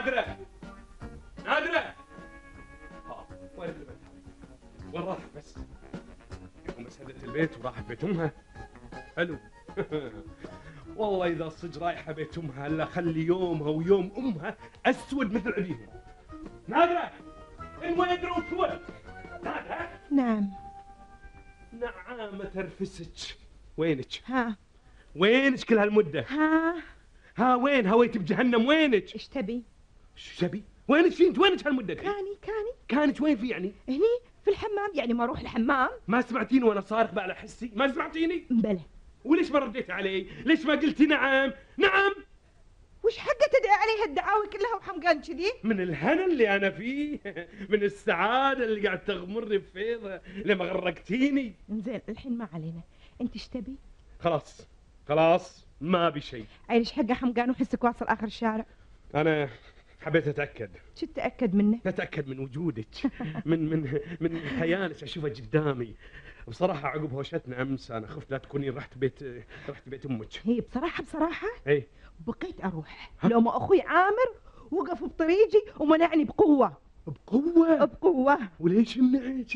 نادرة نادرة، وين البنت؟ وين راحت بس؟ يوم سدت البيت وراحت بيت امها. حلو. والله اذا صدق رايحه بيت امها الا خلي يومها ويوم امها اسود مثل ابيهم. نادرة وين روحت؟ نادرة. نعم. نعامة ترفسك. وينك؟ ها وينك كل هالمدة؟ ها وين هويت بجهنم؟ وينك؟ ايش تبي؟ شو تبي؟ وينك في انت؟ وينك هالمدة؟ كانت وين في يعني؟ هني في الحمام، يعني ما اروح الحمام؟ ما سمعتيني وانا صارخ بقى على حسي؟ ما سمعتيني؟ بلى. وليش ما رديت علي؟ ليش ما قلتي نعم؟ نعم. وش حقه تدعي عليها الدعاوي كلها وحمقان كذي؟ من الهنا اللي انا فيه، من السعادة اللي قاعد تغمرني بفيضة لما غرقتيني. زين الحين ما علينا، انت ايش تبي؟ خلاص ما ابي شيء. عيش حقه حمقان وحسك واصل اخر الشارع. انا حبيت اتاكد. شو تتاكد منه؟ اتاكد من وجودك، من كيانك، اشوفه قدامي. بصراحة عقب هوشتنا امس انا خفت لا تكوني رحت بيت امك. هي بصراحة اي بقيت اروح لو ما اخوي عامر وقف بطريقي ومنعني بقوة. بقوة. وليش منعك؟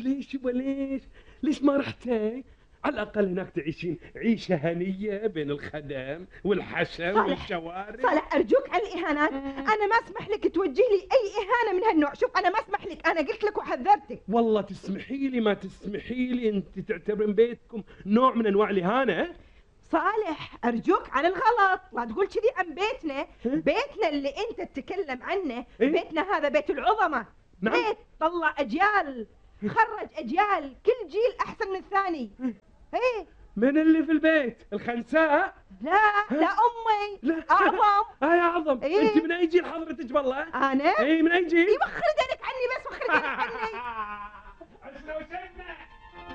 ليش ما رحتي؟ على الأقل هناك تعيشين عيشة هنية بين الخدم والحشم والشوارع. صالح أرجوك عن الإهانات، أنا ما أسمح لك توجه لي أي إهانة من هالنوع. شوف أنا ما أسمح لك، أنا قلت لك وحذرتك. والله تسمحي لي ما تسمحي لي، أنت تعتبرين بيتكم نوع من أنواع الإهانة؟ صالح أرجوك عن الغلط، لا تقول كذي عن بيتنا. بيتنا اللي أنت تتكلم عنه بيتنا هذا بيت العظمة. نعم. بيت طلع أجيال، خرج أجيال، كل جيل أحسن من الثاني. ايه من اللي في البيت؟ الخنساء؟ لا أمي. لا أعظم. يا أعظم. إيه؟ أنت من أي جيل حضرتك؟ والله أنا؟ إيه من أي جيل؟ يوخر